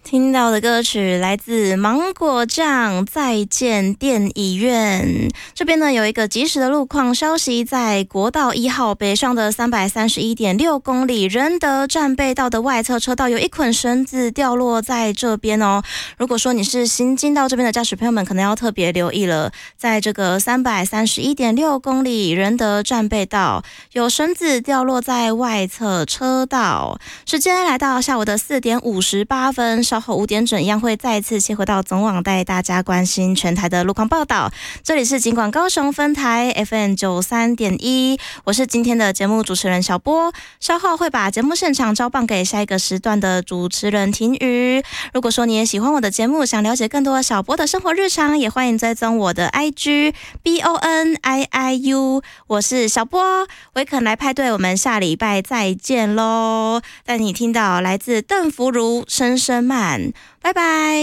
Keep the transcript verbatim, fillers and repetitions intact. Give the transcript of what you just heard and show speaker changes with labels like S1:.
S1: 听到的歌曲来自芒果酱，再见电影院。这边呢有一个即时的路况消息，在国道一号北上的 三百三十一点六 公里仁德站背道的外侧车道有一捆绳子掉落在这边哦。如果说你是新进到这边的驾驶朋友们，可能要特别留意了，在这个 三百三十一点六 公里仁德站背道有绳子掉落在外侧车道。时间来到下午的四点五十八分，稍后五点整一样会再次切回到总网，带大家关心全台的路况报道。这里是警广高雄分台 F M 九十三点一， 我是今天的节目主持人小波，稍后会把节目现场交棒给下一个时段的主持人婷瑜。如果说你也喜欢我的节目，想了解更多小波的生活日常，也欢迎追踪我的 I G B O N I I U， 我是小波，维肯来派对，我们下礼拜再见咯。带你听到来自邓福如《声声慢》，拜拜。